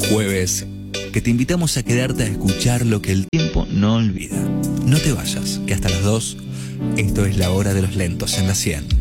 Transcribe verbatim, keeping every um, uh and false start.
jueves que te invitamos a quedarte a escuchar lo que el tiempo no olvida. No te vayas, que hasta las dos esto es La Hora de los Lentos en la cien.